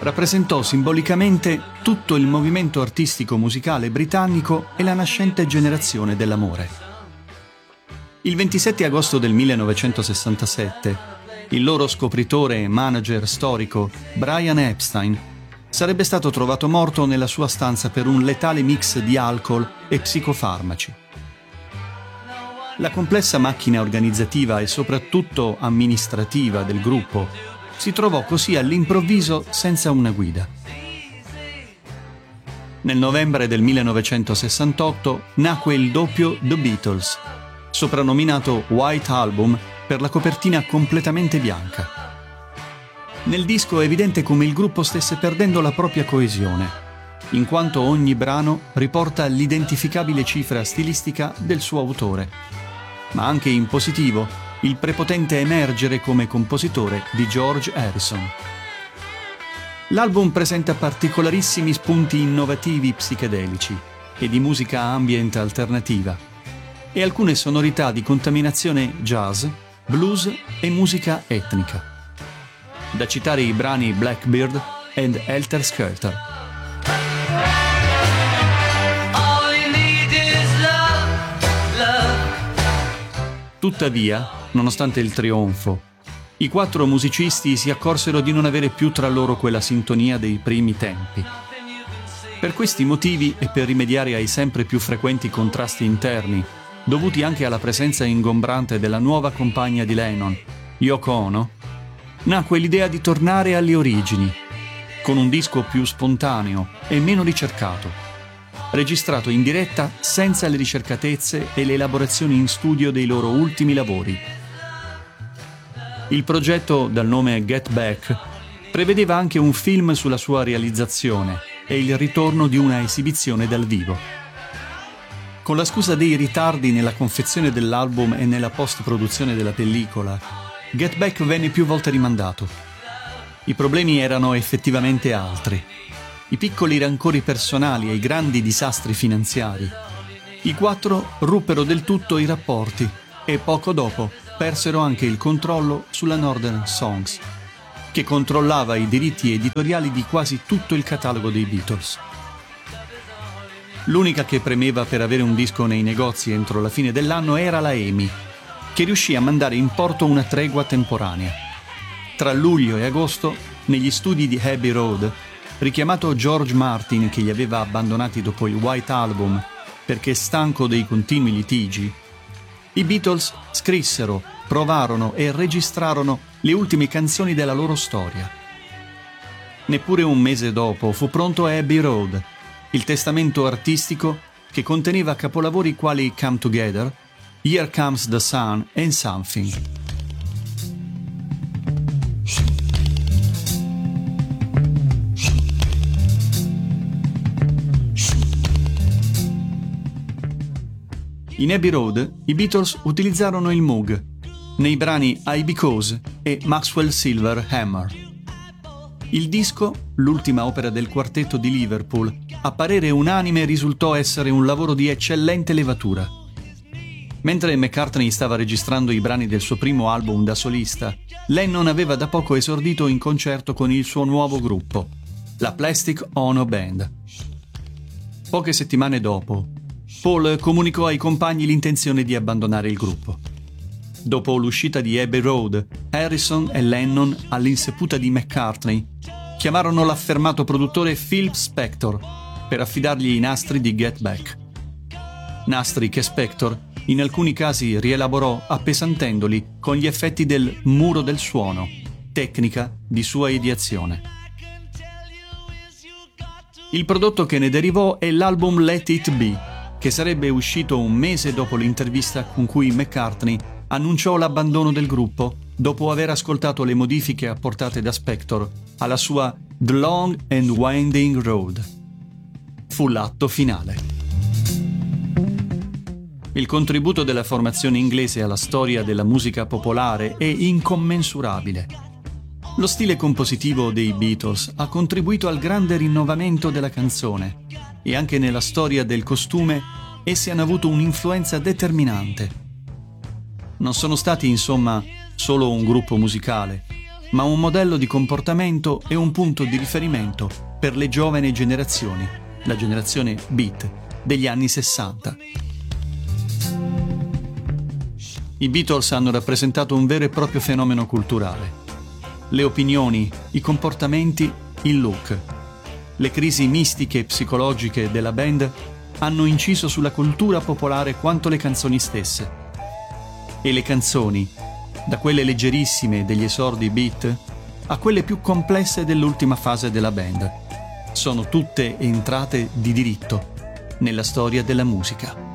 rappresentò simbolicamente tutto il movimento artistico musicale britannico e la nascente generazione dell'amore. Il 27 agosto del 1967, il loro scopritore e manager storico, Brian Epstein, sarebbe stato trovato morto nella sua stanza per un letale mix di alcol e psicofarmaci. La complessa macchina organizzativa e soprattutto amministrativa del gruppo si trovò così all'improvviso senza una guida. Nel novembre del 1968 nacque il doppio The Beatles, soprannominato White Album per la copertina completamente bianca. Nel disco è evidente come il gruppo stesse perdendo la propria coesione, in quanto ogni brano riporta l'identificabile cifra stilistica del suo autore, ma anche in positivo il prepotente emergere come compositore di George Harrison. L'album presenta particolarissimi spunti innovativi psichedelici e di musica ambient alternativa e alcune sonorità di contaminazione jazz, blues e musica etnica. Da citare i brani Blackbird ed Helter Skelter. Tuttavia, nonostante il trionfo, i quattro musicisti si accorsero di non avere più tra loro quella sintonia dei primi tempi. Per questi motivi e per rimediare ai sempre più frequenti contrasti interni, dovuti anche alla presenza ingombrante della nuova compagna di Lennon, Yoko Ono, nacque l'idea di tornare alle origini, con un disco più spontaneo e meno ricercato, registrato in diretta senza le ricercatezze e le elaborazioni in studio dei loro ultimi lavori. Il progetto, dal nome Get Back, prevedeva anche un film sulla sua realizzazione e il ritorno di una esibizione dal vivo. Con la scusa dei ritardi nella confezione dell'album e nella post-produzione della pellicola, Get Back venne più volte rimandato. I problemi erano effettivamente altri. I piccoli rancori personali e i grandi disastri finanziari. I quattro ruppero del tutto i rapporti e poco dopo persero anche il controllo sulla Northern Songs, che controllava i diritti editoriali di quasi tutto il catalogo dei Beatles. L'unica che premeva per avere un disco nei negozi entro la fine dell'anno era la EMI, che riuscì a mandare in porto una tregua temporanea. Tra luglio e agosto, negli studi di Abbey Road, richiamato George Martin che li aveva abbandonati dopo il White Album perché stanco dei continui litigi, i Beatles scrissero, provarono e registrarono le ultime canzoni della loro storia. Neppure un mese dopo fu pronto Abbey Road, il testamento artistico che conteneva capolavori quali Come Together, Here Comes the Sun and Something. In Abbey Road i Beatles utilizzarono il Moog nei brani I Because e Maxwell Silver Hammer. Il disco, l'ultima opera del quartetto di Liverpool, a parere unanime risultò essere un lavoro di eccellente levatura. Mentre McCartney stava registrando i brani del suo primo album da solista, Lennon aveva da poco esordito in concerto con il suo nuovo gruppo, la Plastic Ono Band. Poche settimane dopo, Paul comunicò ai compagni l'intenzione di abbandonare il gruppo. Dopo l'uscita di Abbey Road, Harrison e Lennon, all'insaputa di McCartney, chiamarono l'affermato produttore Phil Spector per affidargli i nastri di Get Back. Nastri che Spector in alcuni casi rielaborò appesantendoli con gli effetti del muro del suono, tecnica di sua ideazione. Il prodotto che ne derivò è l'album Let It Be, che sarebbe uscito un mese dopo l'intervista con cui McCartney annunciò l'abbandono del gruppo dopo aver ascoltato le modifiche apportate da Spector alla sua The Long and Winding Road. Fu l'atto finale. Il contributo della formazione inglese alla storia della musica popolare è incommensurabile. Lo stile compositivo dei Beatles ha contribuito al grande rinnovamento della canzone e anche nella storia del costume essi hanno avuto un'influenza determinante. Non sono stati, insomma, solo un gruppo musicale, ma un modello di comportamento e un punto di riferimento per le giovani generazioni, la generazione beat degli anni 60. I Beatles hanno rappresentato un vero e proprio fenomeno culturale. Le opinioni, i comportamenti, il look, le crisi mistiche e psicologiche della band hanno inciso sulla cultura popolare quanto le canzoni stesse. E le canzoni, da quelle leggerissime degli esordi beat a quelle più complesse dell'ultima fase della band, sono tutte entrate di diritto nella storia della musica.